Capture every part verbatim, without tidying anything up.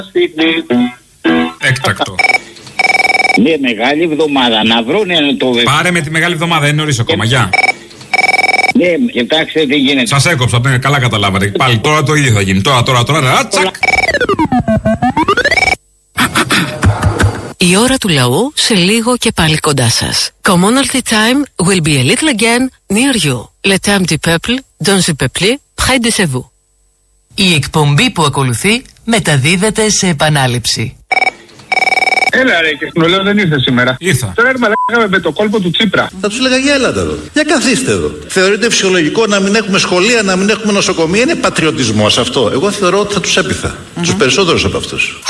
Έκτακτο. Ναι, μεγάλη εβδομάδα να βρούνε το. Πάρε με τη μεγάλη εβδομάδα, είναι νωρίς ακόμα. Γεια. Ναι, κοιτάξτε τι γίνεται. Σας έκοψα, ναι, καλά καταλάβατε. Πάλι τώρα το ίδιο θα γίνει. Τώρα, τώρα, τώρα. Τσακ. Η ώρα του λαού σε λίγο και πάλι κοντά σας. Commonalty time will be a little again near you. Le temps du peuple, dans le peuple, près de chez vous. Η εκπομπή που ακολουθεί μεταδίδεται σε επανάληψη. Έλα ρε, και στην Ολέο δεν ήρθε σήμερα. Ήρθα. Τώρα έρχομαι με το κόλπο του Τσίπρα. Θα τους έλεγα για έλατε εδώ. Για καθίστε εδώ. Θεωρείτε φυσιολογικό να μην έχουμε σχολεία, να μην έχουμε νοσοκομεία? Είναι πατριωτισμός αυτό. Εγώ θεωρώ ότι θα τους έπειθα. Mm-hmm. Τους περισσότερους από αυτούς.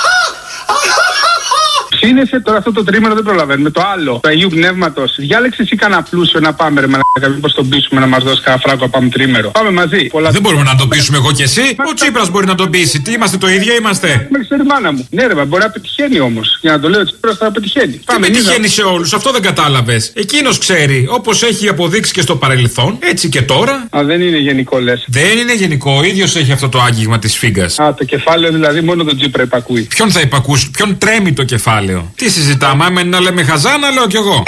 Σύνεσαι τώρα αυτό το τρίμηνο, δεν προλαβαίνουμε. Το άλλο, του Αγίου Πνεύματος. Διάλεξε εσύ κανένα πλούσιο να πάμε, ρε μαλάκα. Μήπως τον πείσουμε να μας δώσει κανένα φράγκο, πάμε τρίμερο. Πάμε μαζί. Πολλά... Δεν μπορούμε να τον πείσουμε εγώ και εσύ. Ο Τσίπρας μπορεί να τον πείσει. Τι είμαστε το ίδιο, είμαστε. Με ξέρει μάνα μου. Ναι, ρε, μπορεί να πετυχαίνει όμως. Για να το λέω, ο Τσίπρας θα πετυχαίνει. Τι πετυχαίνει σε όλους, αυτό δεν κατάλαβες. Εκείνος ξέρει. Όπως έχει αποδείξει και στο παρελθόν, έτσι και τώρα. Α, δεν είναι γενικό λες. Δεν είναι γενικό. Ο ίδιος έχει αυτό το άγγιγμα της φίγκας. Α, το κεφάλαιο δηλαδή μόνο τον Τσίπρα υπακούει. Ποιον θα υπακούσει, ποιον τρέμει το κεφάλαιο. Τι συζητάμε, άμα να λέμε χαζά, να λέω κι εγώ.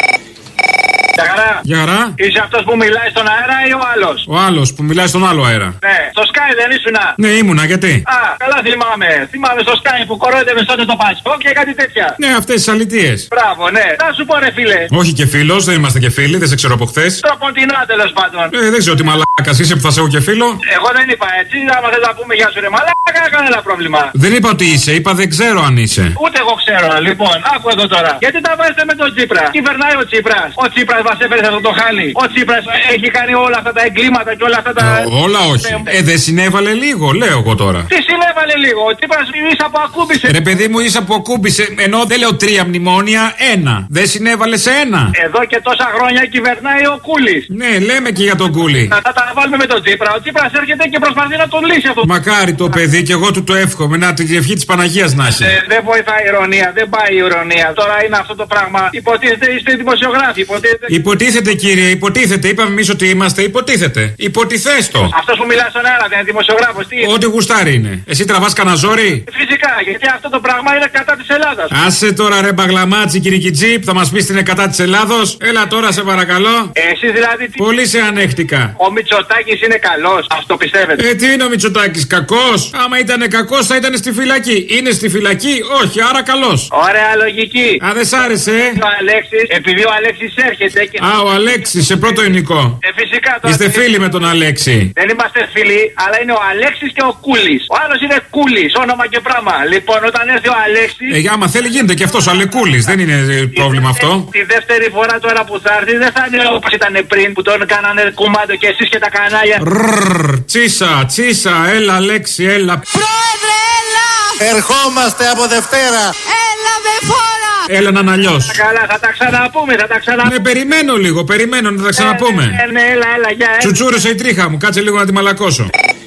Γεια χαρά. Γεια χαρά. Είσαι αυτός που μιλάει στον αέρα ή ο άλλος? Ο άλλος που μιλάει στον άλλο αέρα. Ναι, στο Sky δεν ήσουνα? Ναι, ήμουνα, γιατί? Α, καλά θυμάμαι. Θυμάμαι στο Sky που κορόιδευε τότε το Πασχό και κάτι τέτοια. Ναι, αυτές τις αλητίες. Μπράβο, ναι. Να σου πω, ρε φίλε. Όχι και φίλος, δεν είμαστε και φίλοι, δεν σε ξέρω από χθες. Τροποντινά τέλος πάντων. Ε, δεν ξέρω τι μαλάκας είσαι που θα σε έχω και φίλο. Εγώ δεν είπα έτσι. Άμα θες να πούμε γεια σου, ρε μαλάκα, κανένα πρόβλημα. Δεν είπα ότι είσαι, είπα δεν ξέρω αν είσαι. Ούτε εγώ ξέρω. Λοιπόν, άκου εδώ τώρα. Γιατί τα βάζετε με τον Τσίπρα? Κυβερνάει ο Τσίπρας. Ο Τσίπρας μας έφερε αυτό το χάλι. Ο Τσίπρας έχει κάνει όλα αυτά τα εγκλήματα και όλα αυτά τα. Ε, όλα όχι. Ε, δεν συνέβαλε λίγο, λέω εγώ τώρα. Τι συνέβαλε λίγο? Ο Τσίπρας ίσα που ακούμπησε. Ρε παιδί μου, ίσα που ακούμπησε. Ενώ δεν λέω τρία μνημόνια, ένα. Δεν συνέβαλε σε ένα. Εδώ και τόσα χρόνια κυβερνάει ο Κούλης. Ναι, λέμε και για τον Κούλη. Να τα βάλουμε με τον Τσίπρα. Ο Τσίπρας έρχεται και προσπαθεί να τον λύσει αυτό. Μακάρι το παιδί και εγώ του το εύχομαι. Να την ευχή της Παναγίας να έχει. Ε, δεν βοηθάει η ηρωνία, δεν πάει η ηρωνία. Τώρα είναι αυτό το πράγμα. Υποτίθεται είστε δημοσιογράφοι. Υποτίθεται, υποτίθεται κύριε, υποτίθεται. Είπαμε εμείς ότι είμαστε, υποτίθεται. Υποτιθέστο. Αυτός που μιλά στον αέρα δεν είναι δημοσιογράφος, τι είναι? Ό,τι γουστάρι είναι. Εσύ τραβάς κανένα ζόρι? Φυσικά, γιατί αυτό το πράγμα είναι κατά της Ελλάδας. Άσε τώρα ρε μπαγλαμάτσι κυρικιτζίπ, θα μας πεις την είναι κατά της Ελλάδος. Έλα τώρα σε παρακαλώ. Εσείς δηλαδή τι... Πολύ σε ανέχτηκα. Ο Μητσοτάκης είναι καλός, αυτό πιστεύετε? Ε, τι είναι ο Μητσοτάκης, κακός? Άμα ήταν κακός θα ήταν στη φυλακή. Είναι στη φυλακή, όχι, άρα καλός. Ωραία λογική. Α, δεν σ' άρεσε. Ο Αλέξης, επειδή ο Αλέξης έρχεται και... Α, ο Αλέξης, σε πρώτο υλικό. Ε, φυσικά τώρα. Είστε φίλοι με τον Αλέξη? Δεν είμαστε φίλοι, αλλά είναι ο Αλέξης και ο Κούλης. Ο άλλος είναι Κούλης, όνομα και πράγμα. Λοιπόν, όταν έρθει ο Αλέξης. Ε, άμα θέλει γίνεται και αυτός Αλεκούλης, δεν είναι πρόβλημα αυτό. Τη δεύτερη φορά τώρα που θα έρθει δεν θα είναι όπως ήταν πριν που τον κάνανε κουμάντο και εσείς και τα κανάλια. Ρρρρ, τσίσα, τσίσα, έλα Αλέξη, έλα. Πρόεδρε, έλα! Ερχόμαστε από Δευτέρα. Έλα με φόρα! Έλα να είναι αλλιώς. Καλά, θα τα ξαναπούμε, θα τα ξαναπούμε. Ναι, περιμένω λίγο, περιμένω να τα ξαναπούμε. Ε, ναι, έλα, έλα, για έλα. Τσουτσούρεσε η τρίχα μου, κάτσε λίγο να τη μαλακώσω.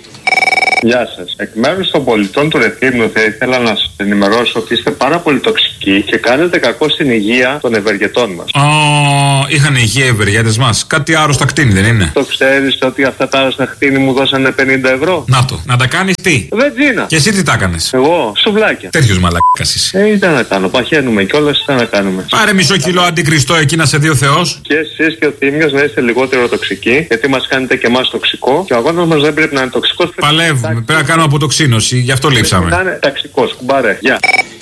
Γεια σας. Εκ μέρους των πολιτών του Ρεθύμνου θα ήθελα να σας ενημερώσω ότι είστε πάρα πολύ τοξικοί και κάνετε κακό στην υγεία των ευεργετών μας. Ω, είχαν υγεία οι ευεργέτες μας. Κάτι άρρωστα κτίνη δεν είναι? Το ξέρεις ότι αυτά τα άρρωστα κτίνη μου δώσανε πενήντα ευρώ. Να το. Να τα κάνεις τι? Βενζίνα. Και εσύ τι τα έκανες? Εγώ, σουβλάκια. Τέτοιος μαλακάς είσαι. Ε, ήταν να κάνω. Παχαίνουμε κιόλας, ήταν να κάνουμε. Πάρε μισό κιλό αντικριστό εκεί να σε δει ο Θεός. Και εσείς και ο Θήμιος να είστε λιγότερο τοξικοί, γιατί μας κάνετε και εμάς τοξικό. Και ο αγώνας μας δεν πρέπει να είναι τοξικός. Παλεύουμε. Πρέπει να κάνουμε αποτοξίνωση, γι' αυτό λείψαμε. Να είναι ταξικός, κουμπάρε. Γεια.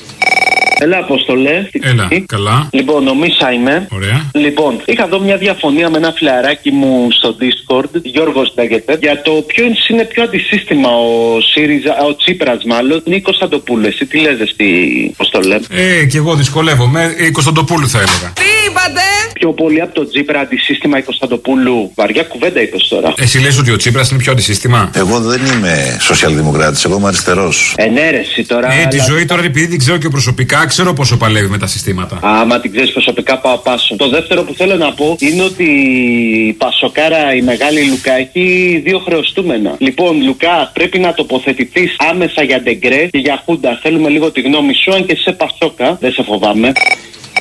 Έλα, Αποστολέ. Έλα, καλά. Λοιπόν, ο Μίσα είμαι. Ωραία. Λοιπόν, είχα εδώ μια διαφωνία με ένα φιλαράκι μου στο Discord, Γιώργος λέγεται, για το ποιο είναι πιο αντισύστημα ο ΣΥΡΙΖΑ, ο Τσίπρας μάλλον, ή η Κωνσταντοπούλου. Εσύ τι λες, τι, Αποστολέ? Ε, κι εγώ δυσκολεύομαι. Η Κωνσταντοπούλου θα έλεγα. Τι είπατε? Πιο πολύ από το Τσίπρα αντισύστημα η Κωνσταντοπούλου. Βαριά κουβέντα είπες τώρα. Εσύ λες ότι ο Τσίπρας είναι πιο αντισύστημα? Εγώ δεν είμαι σοσιαλδημοκράτης, εγώ είμαι αριστερός. Ενέρεση τώρα. Ε, τη αλλά... ζωή τώρα επειδή την ξέρω και προσωπικά, ξέρω πόσο παλεύει με τα συστήματα. Άμα την ξέρεις προσωπικά, πάω πάσο. Το δεύτερο που θέλω να πω είναι ότι η Πασοκάρα, η μεγάλη Λουκά, έχει δύο χρεωστούμενα. Λοιπόν, Λουκά, πρέπει να τοποθετηθείς άμεσα για Ντεγκρέ και για Χούντα. Θέλουμε λίγο τη γνώμη σου, αν και σε Πασόκα, δεν σε φοβάμαι.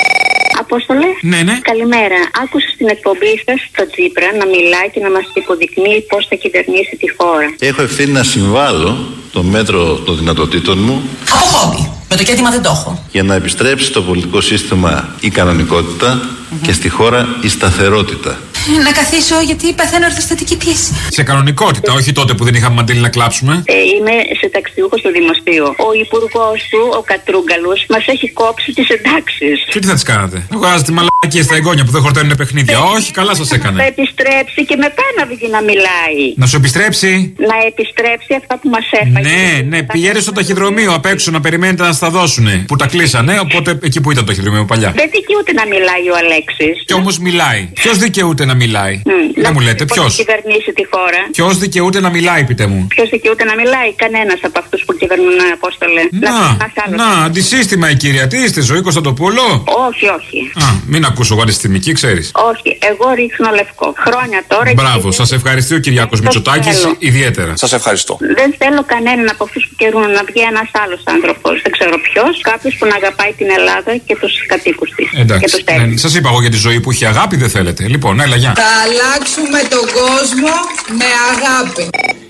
Απόστολε. Ναι, ναι. Καλημέρα. Άκουσα στην εκπομπή σας το Τσίπρα να μιλάει και να μας υποδεικνύει πώς θα κυβερνήσει τη χώρα. Έχω ευθύνη να συμβάλλω το μέτρο των δυνατοτήτων μου. Από χόμπι. Με το κέντημα δεν το έχω. Για να επιστρέψει στο πολιτικό σύστημα η κανονικότητα mm-hmm. και στη χώρα η σταθερότητα. Να καθίσω γιατί παθαίνω ορθοστατική πίεση. Σε κανονικότητα, όχι τότε που δεν είχαμε μαντήλι να κλάψουμε. Ε, είμαι σε ταξιούχο στο δημοσίο. Ο υπουργός του, ο Κατρούγκαλος, μας έχει κόψει τις εντάξεις. Και τι θα τις κάνατε? Αγοράζετε μαλακίες στα εγγόνια που δεν χορταίνουν παιχνίδια. Ε, όχι, καλά σας έκανε. Θα επιστρέψει και μετά να βγει να μιλάει. Να σου επιστρέψει. Να επιστρέψει αυτά που μας έφαγε. Ναι, ναι, πηγαίνε στο ταχυδρομείο απ' έξω να περιμένετε να στα δώσουνε. Που τα κλείσανε, οπότε εκεί που ήταν το ταχυδρομείο παλιά. Δεν δικαιούται να μιλάει ο Αλέξης. Κι όμως μιλάει. Ποιος δικαιούται να μιλάει? Mm, δεν μου λέτε, ποιος? Κυβερνήσει τη χώρα. Ποιος δικαιούται να μιλάει, πείτε μου? Ποιος δικαιούται να μιλάει? Κανένας από αυτούς που κυβερνούν, Απόστολε. Να, να, να αντισύστημα η κυρία. Τι είστε, Ζωή Κωνσταντοπούλου? Όχι, όχι. Α, μην ακούσω εγώ αντιστημική, ξέρεις. Όχι, εγώ ρίχνω λευκό. Χρόνια τώρα. Μπράβο, και... σας ευχαριστεί ο Κυριάκος Μητσοτάκης ιδιαίτερα. Σας ευχαριστώ. Δεν θέλω κανέναν από αυτούς που καιρούν να βγει ένας άλλος άνθρωπος. Δεν ξέρω ποιος. Κάποιος που να αγαπάει την Ελλάδα και τους κατοίκους της. Εντάξει. Ναι, σας είπα εγώ για τη Ζωή που έχει αγάπη, δεν θέλετε. Λοιπόν, έλα, γεια. Θα αλλάξουμε τον κόσμο με αγάπη.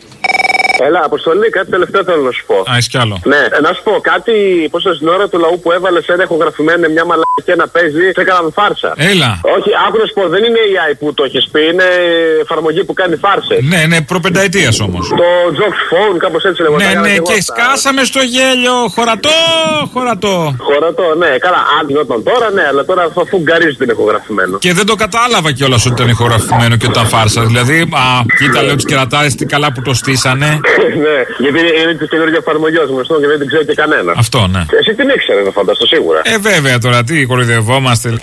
Έλα, Αποστολή, κάτι τελευταίο θέλω να σου πω. Α, είσαι κι άλλο. Ναι, να σου πω κάτι, πώ στην ώρα του λαού που έβαλε ένα ηχογραφημένο μια μαλακία να παίζει, σε έκαναν φάρσα. Έλα. Όχι, άκου να σου πω, δεν είναι η έι που το έχει πει, είναι εφαρμογή που κάνει φάρσες. Ναι, ναι, προπενταετία όμως. Το Jokes Phone, κάπως έτσι λέγονταν. Ναι, ναι, και σκάσαμε στο γέλιο. Χωρατό, χωρατό. Χωρατό, ναι, καλά, αν γινόταν τώρα, ναι, αλλά τώρα αφού γκαρίζει την ηχογραφημένο. Και δεν το κατάλαβα κιόλας ότι ήταν ηχογραφημένο και όταν φάρσα. Δηλαδή, α, κοίτα, λέω τους κερατάρες τι καλά που το στήσανε. Ναι, γιατί είναι τη καινούργια εφαρμογή γνωστό και δεν την ξέρει και κανένα. Αυτό, ναι. Εσύ την ήξερε, να φανταστώ σίγουρα. Ε, βέβαια τώρα, τι κοροϊδευόμαστε.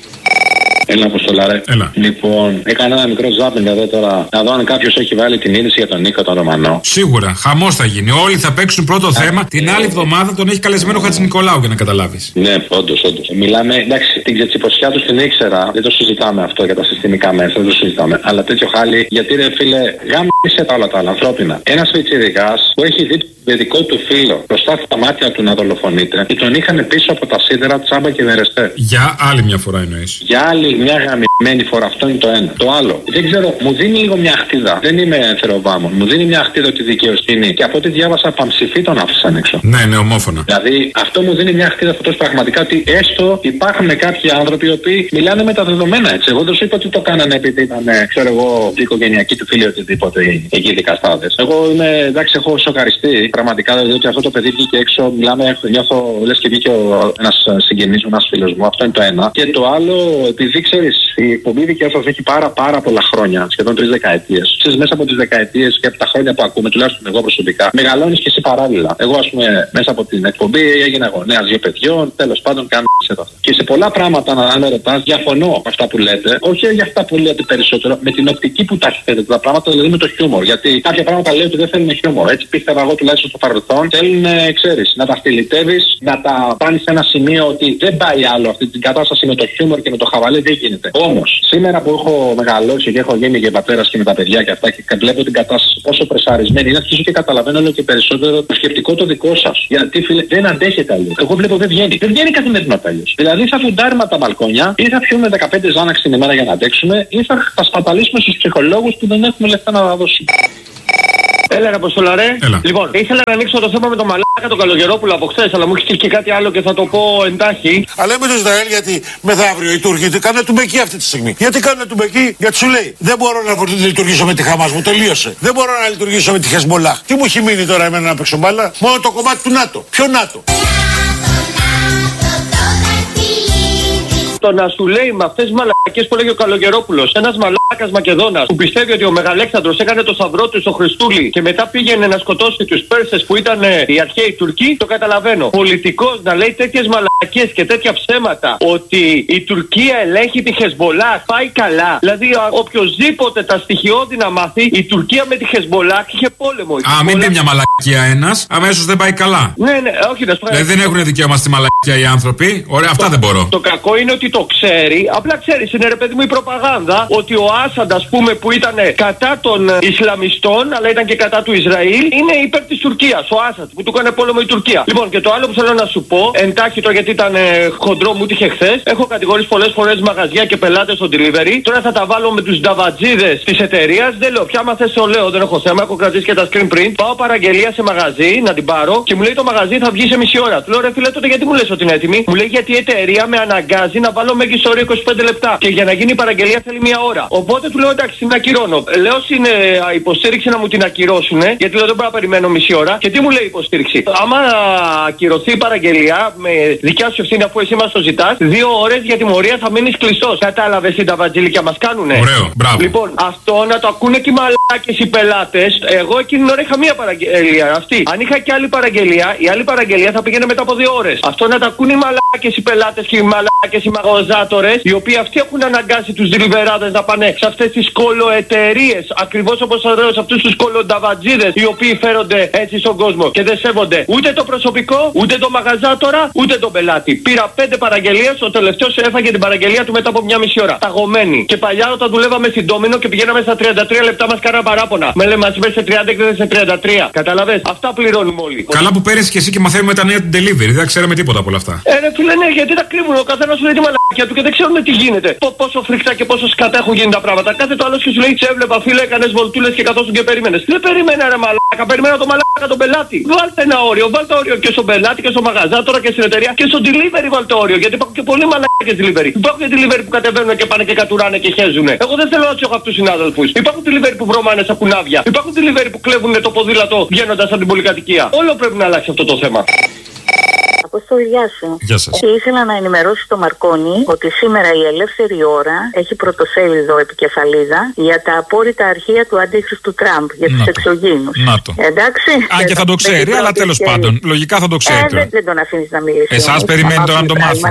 Έλα, Αποστολάρε. Έλα. Λοιπόν, έκανα ένα μικρό ζάπινγκ εδώ τώρα. Να δω αν κάποιο έχει βάλει την είδηση για τον Νίκο τον Ρωμανό. Σίγουρα, χαμός θα γίνει. Όλοι θα παίξουν πρώτο θέμα. Την άλλη εβδομάδα τον έχει καλεσμένο ο Χατζηνικολάου για να καταλάβεις. Ναι, όντως, όντως. Μιλάμε, εντάξει, την ξετσιποσιά του την ήξερα. Δεν το συζητάμε αυτό για τα συστημικά μέσα, δεν το συζητάμε. Αλλά τέτοιο χάλι, γιατί ρε φίλε, γάμισε τα όλα τα άλλα ανθρώπινα. Ένα πιτσιρικάς που έχει δει το δικό του φίλο μπροστά στα μάτια του να δολοφονείται και τον είχαν πίσω από τα σίδερα τσάμπα και μερεστέ. Για άλλη μια φορά εννοείς. Για άλλη μια γαμημένη φορά, αυτό είναι το ένα. Το άλλο, δεν ξέρω, μου δίνει λίγο μια αχτίδα. Δεν είμαι θεροβάμων. Μου δίνει μια αχτίδα ότι η δικαιοσύνη και από ό,τι διάβασα παμψηφί τον άφησαν έξω. Ναι, ναι, ομόφωνα. Δηλαδή αυτό μου δίνει μια αχτίδα αυτό πραγματικά ότι έστω υπάρχουν κάποιοι άνθρωποι οι οποίοι μιλάνε με τα δεδομένα έτσι. Εγώ δεν σου είπα ότι το κάνανε επειδή ήταν, ξέρω εγώ, η οικογενειακή του φίλη οτιδήποτε εκεί δικαστάδε. Εγώ είμαι, εντάξει, έχω σοκαριστεί πραγματικά διότι αυτό το παιδί βγήκε έξω. Μιλάμε, νιώθω λε και βγήκε ένα συγγενή μου, ένα φίλο μου. Αυτό είναι το ένα. Και το άλλο, επειδή ξέρει, η εκπομπή δικιά σα έχει πάρα, πάρα πολλά χρόνια, σχεδόν τρει δεκαετίε. Ξέρει, μέσα από τι δεκαετίε και από τα χρόνια που ακούμε, τουλάχιστον εγώ προσωπικά, μεγαλώνει και εσύ παράλληλα. Εγώ, α πούμε, μέσα από την εκπομπή έγινα γονέα δύο παιδιών, τέλο πάντων κάνω αυτό. Και σε πολλά πράγματα, αν με ρωτά, διαφωνώ με αυτά που λέτε. Όχι για αυτά που λέτε περισσότερο, με την οπτική που τα έχετε τα πράγματα, δηλαδή με το χιούμορ. Γιατί κάποια πράγματα λέει ότι δεν θέλουν χιούμορ. Έτσι πίστευα εγώ τουλάχιστον στο παρελθόν. Θέλουν, ξέρει, να τα στυλιτεύει, να τα πάνει σε ένα σημείο ότι δεν πάει άλλο αυτή την κατάσταση με το χιούμορ και με το χαβαλέ δεν γίνεται. Όμως, σήμερα που έχω μεγαλώσει και έχω γίνει και πατέρα και με τα παιδιά και αυτά και βλέπω την κατάσταση πόσο πρεσαρισμένη είναι, αρχίζω και καταλαβαίνω όλο και περισσότερο το σκεπτικό το δικό σα. Γιατί φίλε, δεν αντέχετε αλλιώ. Εγώ βλέπω δεν βγαίνει. Δεν βγαίνει καθημερινότητα αλλιώ. Δηλαδή θα φουντάρουμε τα μπαλκόνια ή θα πιούμε δεκαπέντε ζάναξ την ημέρα για να αντέξουμε ή θα τα σπαταλήσουμε στου ψυχολόγου που δεν έχουμε λεφτά να τα δώσουμε. Έλα, ρε Αποστολαρέ. Λοιπόν, ήθελα να ανοίξω το θέμα με τον μαλάκα τον Καλογερόπουλο από χθες, αλλά μου έχει στείλει και κάτι άλλο και θα το πω εντάχει. Αλλά με το Ισραήλ, γιατί μεθαύριο οι Τούρκοι κάνουν τουμπεκί αυτή τη στιγμή. Γιατί κάνουν τουμπεκί, γιατί σου λέει δεν μπορώ να λειτουργήσω με τη Χαμάς, μου τελείωσε. Δεν μπορώ να λειτουργήσω με τη Χεσμολάχ. Τι μου έχει μείνει τώρα εμένα να παίξω μπάλα? Μόνο το κομμάτι του ΝΑΤΟ. Ποιο ΝΑΤΟ? Το να σου λέει με αυτές τις μαλακίες που λέγει ο Καλογερόπουλος, ένας μαλάκας Μακεδόνας που πιστεύει ότι ο Μεγαλέξανδρος έκανε το σταυρό του στο Χριστούλη και μετά πήγαινε να σκοτώσει τους Πέρσες που ήταν οι αρχαίοι Τουρκοί, το καταλαβαίνω. Πολιτικός να λέει τέτοιες μαλακίες και τέτοια ψέματα ότι η Τουρκία ελέγχει τη Χεσμολάχ, πάει καλά. Δηλαδή, οποιοδήποτε τα στοιχειώδη να μάθει, η Τουρκία με τη Χεσμολάχ είχε πόλεμο. Α, Χεσμολάχ... μην πει μια μαλακία ένας, αμέσως δεν πάει καλά. Ναι, ναι, όχι, να σου δηλαδή δεν έχουν δικαίωμα στη μαλακία οι άνθρωποι. Ωραία, αυτά το, δεν μπορώ. Το κακό είναι ότι το ξέρει, απλά ξέρει, είναι ρε παιδί μου η προπαγάνδα ότι ο Άσαντ, ας πούμε, που ήταν κατά των Ισλαμιστών, αλλά ήταν και κατά του Ισραήλ, είναι υπέρ της Τουρκίας. Ο Άσαντ που του έκανε πόλεμο η Τουρκία. Λοιπόν, και το άλλο που θέλω να σου πω, εντάχει το γιατί ήταν ε, χοντρό, μου τύχε χθες. Έχω κατηγορήσει πολλές φορές μαγαζιά και πελάτες στο delivery. Τώρα θα τα βάλω με τους νταβατζίδες της εταιρείας. Δεν λέω πια, άμα θες το λέω, δεν έχω θέμα. Έχω κρατήσει και τα screen print. Πάω παραγγελία σε μαγαζί να την πάρω και μου λέει το μαγαζί θα βγει σε μισή ώρα. Του λέω ρε φίλε, τότε γιατί μου λες ότι είναι έτοιμη? Μου λέει γιατί η εταιρεία με αναγκάζει να βάλω μέγιστο όριο είκοσι πέντε λεπτά. Και για να γίνει η παραγγελία θέλει μία ώρα. Οπότε του λέω εντάξει, την ακυρώνω. Λέω στην ε, υποστήριξη να μου την ακυρώσουν, γιατί λέω δεν μπορώ να περιμένω μισή ώρα. Και τι μου λέει η υποστήριξη? Άμα ακυρωθεί η παραγγελία με δικιά σου ευθύνη, αφού εσύ μας το ζητάς, δύο ώρες για τιμωρία θα μείνεις κλειστός. Κατάλαβες τι τα βατζιλίκια μας κάνουνε? Ωραίο, μπράβο. Λοιπόν, αυτό να το ακούνε και οι μαλάκες οι πελάτες. Εγώ εκείνη την ώρα είχα μία παραγγελία. Αυτή. Αν είχα και άλλη παραγγελία, η άλλη παραγγελία θα πήγαινε μετά από δύο ώρες. Αυτό να το ακούνε οι μαλάκες οι πελάτες και οι μαλάκες οι μαγαζάτορες, οι οποίοι αυτοί έχουν αναγκάσει τους διλιβεράδες να πάνε σε αυτές τις κολοεταιρείες. Ακριβώς όπως θα λέω σε αυτούς τους κολονταβατζίδες, οι οποίοι φέρονται έτσι στον κόσμο και δεν σέβονται ούτε το προσωπικό, ούτε το μαγαζάτορα, ούτε τον πελάτη. Πήρα πέντε παραγγελίες, ο τελευταίος έφαγε την παραγγελία του μετά από μια μισή ώρα. Ταγωμένη. Και παλιά όταν δουλεύαμε στην Ντόμινο και πηγαίναμε στα τριάντα τρία λεπτά μας κάναμε παράπονα. Με λέμε μας είπε σε τριάντα και σε τριάντα τρία. Καταλαβες? Αυτά πληρώνουμε όλοι. Καλά που πέρασε και εσύ και μαθαίνουμε τα νέα του delivery. Δεν ξέραμε τίποτα από όλα αυτά. Ε, ρε φίλε, ναι, γιατί τα κρύβουν. Ο καθένας σου λέει τη μαλακιά του και δεν ξέρουν τι γίνεται. Π- πόσο φρικτά και πόσο σκατά έχουν γίνει τα πράγματα. Κάθε το άλλο και σου λέει σε έβλεπα φίλε, έκανε βολτούλες και καθόσουν και περίμενες. Δεν περίμενα ρε μαλάκα, περίμενα το μαλάκα τον πελάτη. Βάλτε ένα όριο, βάλτε όριο και στον πελάτη και στο μαγαζάτορα και στην εταιρεία και στο delivery βάλτε όριο. Γιατί υπάρχουν και πολλοί μαλάκες delivery. Υπάρχουν και delivery που κατεβαίνουν και πάνε και κατουράνε και χέζουνε. Εγώ δεν θέλω να του έχω αυτούς τους συνάδελφους. Υπάρχουν delivery που βρωμάνε στα κουνάβια. Υπάρχουν delivery που κλέβουν το ποδήλατο βγαίνοντας από την πολυκατοικία. Όλο πρέπει να αλλάξει αυτό το θέμα. Αποστολή, γεια σου. Γεια σας. Και ήθελα να ενημερώσω το Μαρκόνι ότι σήμερα η Ελεύθερη Ώρα έχει πρωτοσέλιδο επικεφαλίδα για τα απόρριτα αρχεία του αντίχρηστου Τραμπ για τους εξωγήινους. Να το. Εντάξει. Αν και θα το ξέρει, αλλά τέλος πάντων. Λογικά θα το ξέρει. Ε, δεν, δεν τον αφήνεις να μιλήσει. Εσάς περιμένει τώρα να το μάθει.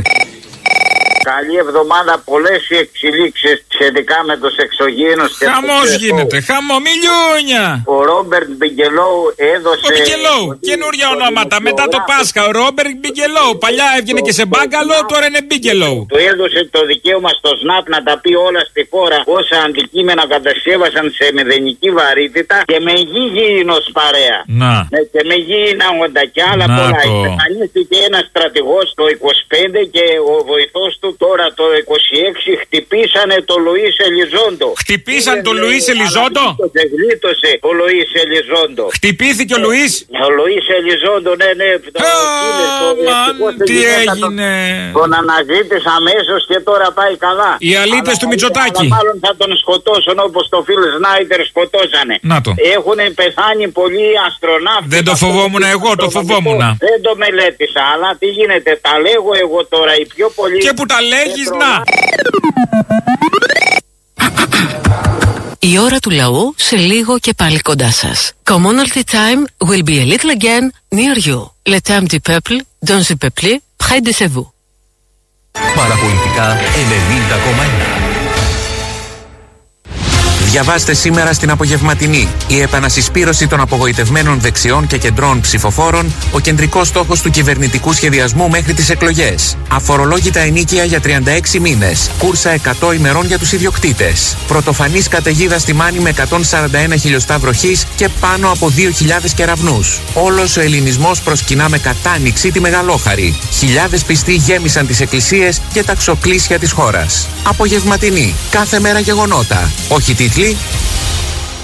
Καλή εβδομάδα, πολλές οι εξελίξεις σχετικά με τους εξωγήινους. Χαμός γίνεται, χαμό, μιλιούνια. Ο Ρόμπερτ Μπιγκελόου έδωσε. Ο Μπιγκελόου, καινούρια ονόματα. Μετά το Πάσχα, ο Ρόμπερτ Μπιγκελόου. Παλιά έβγαινε και σε μπάγκαλο, τώρα είναι Μπιγκελόου. Του έδωσε το δικαίωμα στο ΣΝΑΠ να τα πει όλα στη χώρα όσα αντικείμενα κατασκεύασαν σε μηδενική βαρύτητα και με γηγίνος παρέα. Να. Με, και με γήινα όντα και άλλα να πολλά. Το. Εμφανίστηκε ένας στρατηγός το είκοσι πέντε και ο βοηθός του τώρα το είκοσι έξι χτυπήσανε το Λουίς Ελιζόντο. Χτυπήσανε το Λουίς Ελιζόντο. Γλίτωσε ο Λουίς Ελιζόντο. Χτυπήθηκε ο Λουίς. Ο Λουίς Ελιζόντο, ναι, ναι. Αμάν, τι έγινε. Τον αναζήτησα αμέσως και τώρα πάει καλά. Οι αλήτες του Μητσοτάκη. Μάλλον θα τον σκοτώσουν όπως το Φιλ Σνάιτερ σκοτώσανε. Να το. Έχουν πεθάνει πολλοί αστροναύτες. Δεν το φοβόμουν εγώ, το φοβόμουν. Δεν το μελέτησα, αλλά τι γίνεται, τα λέγω εγώ τώρα οι πιο πολλοί. Και που τα λέγεις, να. Η ώρα του λαού σε λίγο και πάλι κοντά σας. Commonalty time will be a little again near you. Le temps du peuple, dans le peuple, près de chez vous. Παραπολιτικά ενενήντα κόμμα ένα. Διαβάστε σήμερα στην απογευματινή. Η επανασυσπήρωση των απογοητευμένων δεξιών και κεντρών ψηφοφόρων, ο κεντρικός στόχος του κυβερνητικού σχεδιασμού μέχρι τις εκλογές. Αφορολόγητα ενίκεια για τριάντα έξι μήνες. Κούρσα εκατό ημερών για τους ιδιοκτήτες. Πρωτοφανής καταιγίδα στη Μάνη με εκατόν σαράντα ένα χιλιοστά βροχής και πάνω από δύο χιλιάδες κεραυνούς. Όλος ο ελληνισμός προσκυνά με κατάνοιξη τη Μεγαλόχαρη. Χιλιάδες πιστοί γέμισαν τις εκκλησίες και τα ξοκλήσια της χώρας. Απογευματινή. Κάθε μέρα γεγονότα. Όχι τίτλοι.